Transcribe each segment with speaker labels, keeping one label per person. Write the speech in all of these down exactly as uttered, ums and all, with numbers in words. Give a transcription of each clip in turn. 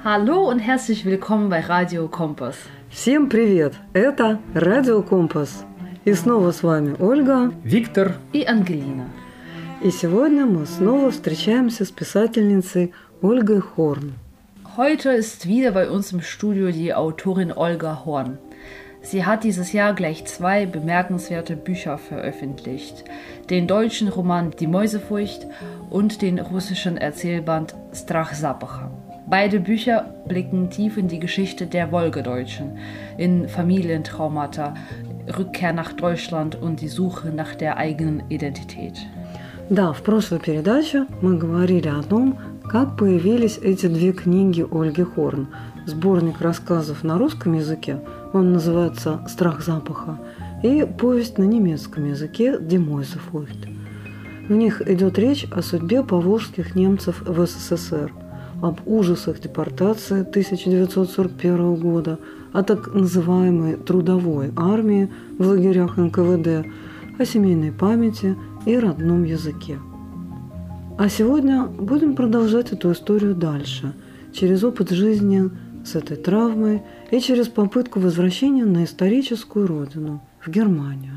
Speaker 1: Hallo und herzlich willkommen bei Radio Kompass.
Speaker 2: Всем привет! Это Радио Компас. И снова с вами Ольга,
Speaker 3: Виктор
Speaker 1: и Ангелина.
Speaker 2: И сегодня мы снова встречаемся с писательницей Ольгой Хорн.
Speaker 1: Heute ist wieder bei uns im Studio die Autorin Olga Horn. Sie hat dieses Jahr gleich zwei bemerkenswerte Bücher veröffentlicht. Den deutschen Roman Die Mäusefurcht und den russischen Erzählband Strach Zapacha. Beide Bücher blicken tief in die Geschichte der Wolgadeutschen, in Familientraumata, Rückkehr nach Deutschland und die Suche nach der eigenen Identität.
Speaker 2: Да, в прошлой передаче мы говорили о том, как появились эти две книги Ольги Хорн. Сборник рассказов на русском языке, он называется «Страх запаха», и повесть на немецком языке «Die Mäusefurcht». В них идет речь о судьбе поволжских немцев в СССР, об ужасах депортации тысяча девятьсот сорок первого года, о так называемой трудовой армии в лагерях эн ка вэ дэ, о семейной памяти и родном языке. А сегодня будем продолжать эту историю дальше, через опыт жизни с этой травмой и через попытку возвращения на историческую родину, в Германию.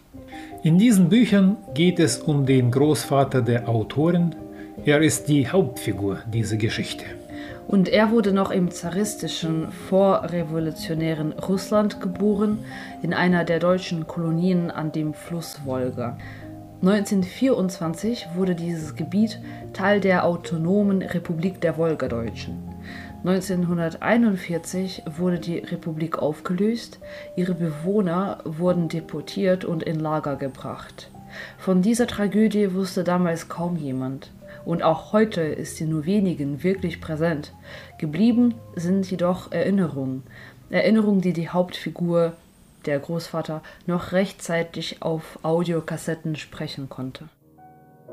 Speaker 3: In diesen Büchern geht es um den Großvater der Autorin. Er ist die Hauptfigur dieser Geschichte.
Speaker 1: Und er wurde noch im zaristischen, vorrevolutionären Russland geboren, in einer der deutschen Kolonien an dem Fluss Wolga. neunzehnhundertvierundzwanzig wurde dieses Gebiet Teil der autonomen Republik der Wolgadeutschen. neunzehnhunderteinundvierzig wurde die Republik aufgelöst, ihre Bewohner wurden deportiert und in Lager gebracht. Von dieser Tragödie wusste damals kaum jemand. Und auch heute ist sie nur wenigen wirklich präsent. Geblieben sind jedoch Erinnerungen. Erinnerungen, die die Hauptfigur, der Großvater, noch rechtzeitig auf Audiokassetten sprechen konnte.